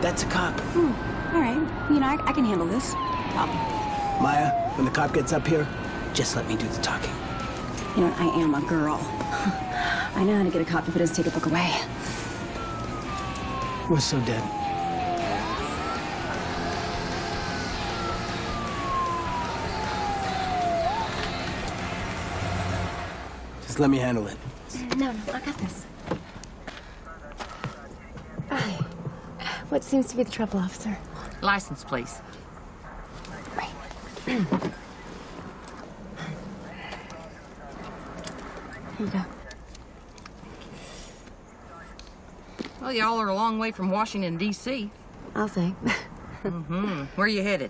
That's a cop. All right. You know, I can handle this. Problem. Maya, when the cop gets up here, just let me do the talking. You know, I am a girl. I know how to get a cop to put his ticket book away. We're so dead. Just let me handle it. No, I got this. What seems to be the trouble, officer? License, please. Right. Here you go. Well, y'all are a long way from Washington, D.C. I'll say. Where are you headed?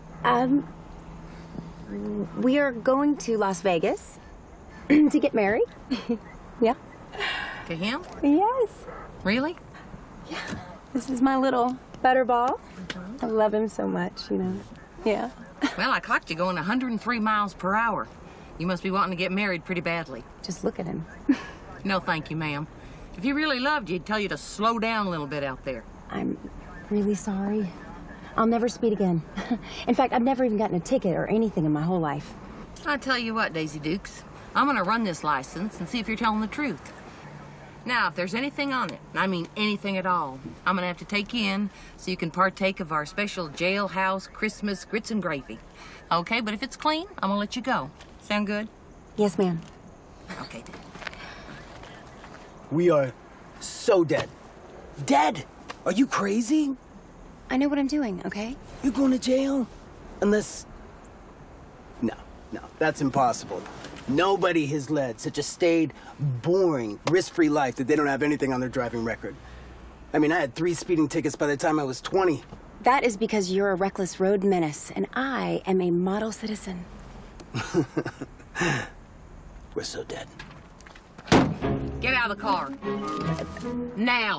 We are going to Las Vegas to get married. Yeah. To him? Yes. Really? Yeah. This is my little butterball. I love him so much, you know. Yeah. Well, I clocked you going 103 miles per hour. You must be wanting to get married pretty badly. Just look at him. No, thank you, ma'am. If he really loved you, he'd tell you to slow down a little bit out there. I'm really sorry. I'll never speed again. In fact, I've never even gotten a ticket or anything in my whole life. I tell you what, Daisy Dukes, I'm gonna run this license and see if you're telling the truth. Now, if there's anything on it, and I mean anything at all, I'm gonna have to take you in so you can partake of our special jailhouse Christmas grits and gravy. Okay, but if it's clean, I'm gonna let you go. Sound good? Yes, ma'am. Okay, then. We are so dead. Dead? Are you crazy? I know what I'm doing, okay? You going to jail? Unless... No, that's impossible. Nobody has led such a staid, boring, risk-free life that they don't have anything on their driving record. I mean, I had 3 speeding tickets by the time I was 20. That is because you're a reckless road menace, and I am a model citizen. We're so dead. Get out of the car. Now.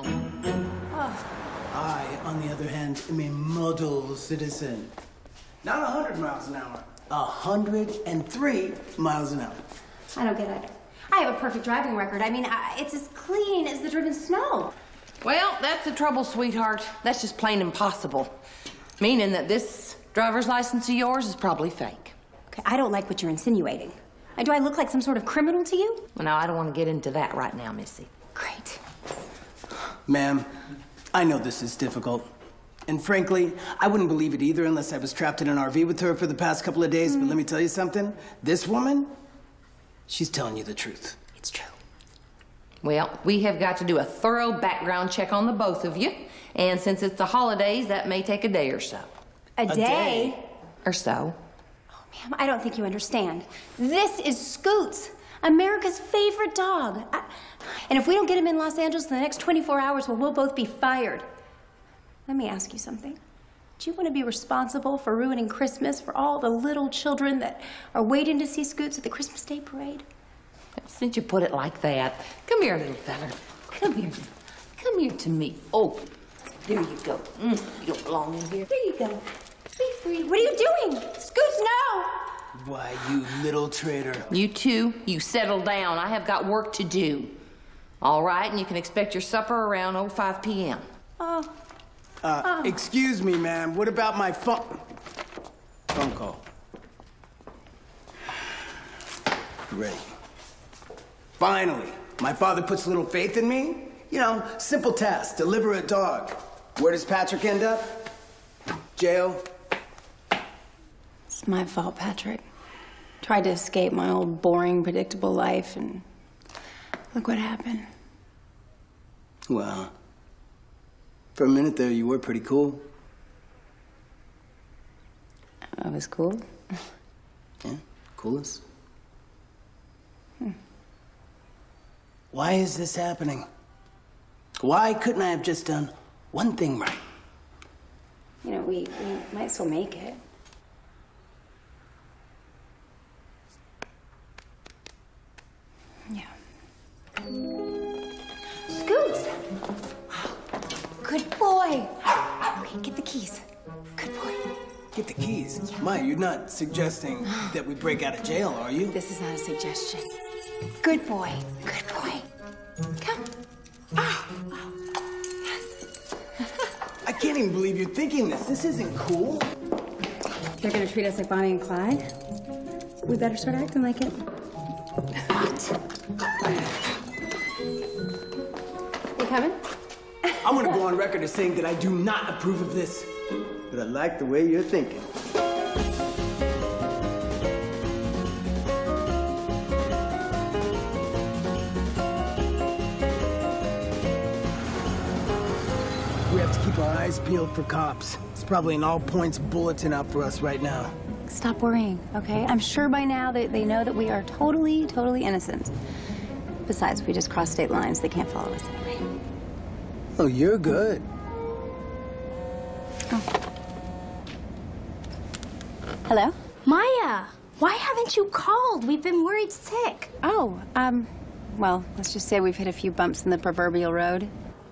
I, on the other hand, am a model citizen. Not 100 miles an hour. 103 miles an hour. I don't get it. I have a perfect driving record. I mean, it's as clean as the driven snow. Well, that's the trouble, sweetheart. That's just plain impossible. Meaning that this driver's license of yours is probably fake. Okay, I don't like what you're insinuating. Do I look like some sort of criminal to you? Well, now, I don't want to get into that right now, Missy. Great. Ma'am, I know this is difficult. And frankly, I wouldn't believe it either unless I was trapped in an RV with her for the past couple of days. But let me tell you something. This woman, she's telling you the truth. It's true. Well, we have got to do a thorough background check on the both of you. And since it's the holidays, that may take a day or so. A day? Or so. Ma'am, I don't think you understand. This is Scoots, America's favorite dog. And if we don't get him in Los Angeles in the next 24 hours, well, we'll both be fired. Let me ask you something. Do you want to be responsible for ruining Christmas for all the little children that are waiting to see Scoots at the Christmas Day parade? Since you put it like that, come here, little fella. Come here. Come here to me. Oh, there you go. You don't belong in here. There you go. Be free. What are you doing? Scoots, no! Why, you little traitor. You two, you settle down. I have got work to do. All right, and you can expect your supper around 5 p.m. Excuse me, ma'am. What about my phone call? You ready? Finally, my father puts a little faith in me. You know, simple task, deliver a dog. Where does Patrick end up? Jail. It's my fault, Patrick. Tried to escape my old, boring, predictable life, and look what happened. Well, for a minute there, you were pretty cool. I was cool. Yeah, coolest. Why is this happening? Why couldn't I have just done one thing right? You know, we might still make it. Yeah. Scoots! Good boy. Okay, get the keys. Good boy. Get the keys. Maya, you're not suggesting that we break out of jail, are you? This is not a suggestion. Good boy. Good boy. Come. Oh. Yes. I can't even believe you're thinking this. This isn't cool. They're gonna treat us like Bonnie and Clyde. We better start acting like it. You coming? I'm gonna go on record as saying that I do not approve of this. But I like the way you're thinking. We have to keep our eyes peeled for cops. It's probably an all-points bulletin out for us right now. Stop worrying, okay? I'm sure by now they know that we are totally, totally innocent. Besides, if we just cross state lines, they can't follow us anyway. Oh, you're good. Oh. Hello? Maya, why haven't you called? We've been worried sick. Oh, well, let's just say we've hit a few bumps in the proverbial road.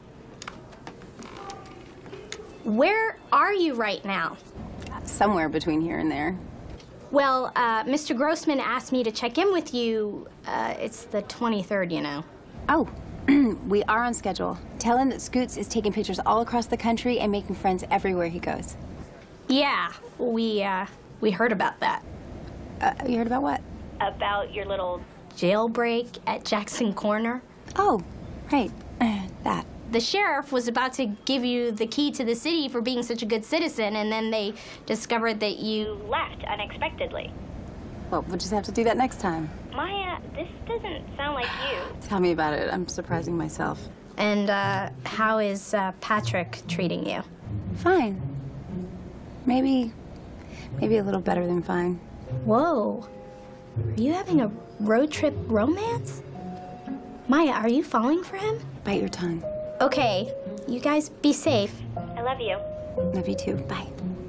Where are you right now? Somewhere between here and there. Well, Mr. Grossman asked me to check in with you. It's the 23rd, you know. Oh, we are on schedule. Tell him that Scoots is taking pictures all across the country and making friends everywhere he goes. Yeah, we heard about that. You heard about what? About your little jailbreak at Jackson Corner. Oh, right, that. The sheriff was about to give you the key to the city for being such a good citizen, and then they discovered that you left unexpectedly. Well, we'll just have to do that next time. Maya, this doesn't sound like you. Tell me about it. I'm surprising myself. And how is Patrick treating you? Fine. Maybe a little better than fine. Whoa. Are you having a road trip romance? Maya, are you falling for him? Bite your tongue. Okay, you guys be safe. I love you. Love you too. Bye.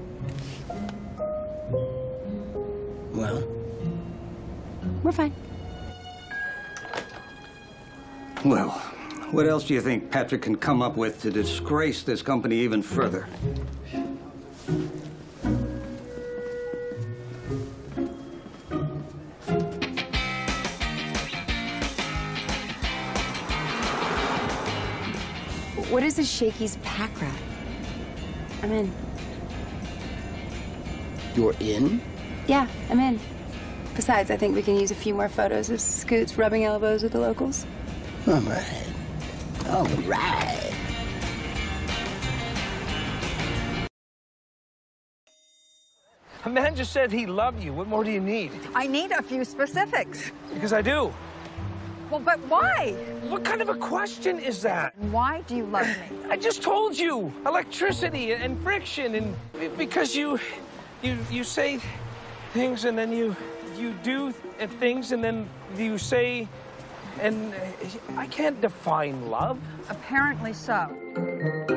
Well? We're fine. Well, what else do you think Patrick can come up with to disgrace this company even further? What is a Shakey's pack rat? I'm in. You're in? Yeah, I'm in. Besides, I think we can use a few more photos of Scoots rubbing elbows with the locals. All right. All right. A man just said he loved you. What more do you need? I need a few specifics. Because I do. Well, but why? What kind of a question is that? Why do you love me? I just told you. Electricity and friction, and because you say things and then you do things and then you say, and I can't define love. Apparently so.